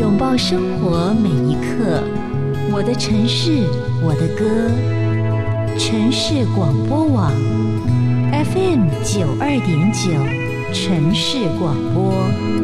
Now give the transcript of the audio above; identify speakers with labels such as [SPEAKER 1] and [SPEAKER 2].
[SPEAKER 1] 拥抱生活每一刻，我的城市，我的歌。城市广播网 FM 92.9，城市广播。